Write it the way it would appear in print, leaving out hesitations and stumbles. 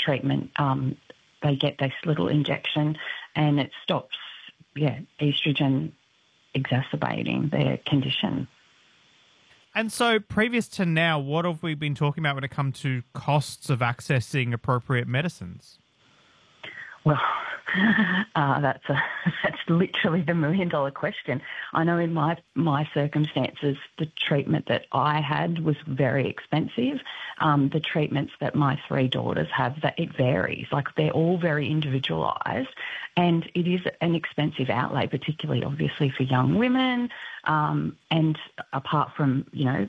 treatment. They get this little injection and it stops, estrogen exacerbating their condition. And so previous to now, what have we been talking about when it comes to costs of accessing appropriate medicines? Well, that's literally the million-dollar question. I know in my circumstances, the treatment that I had was very expensive. The treatments that my 3 daughters have, that it varies. Like, they're all very individualised, and it is an expensive outlay, particularly obviously for young women. And apart from,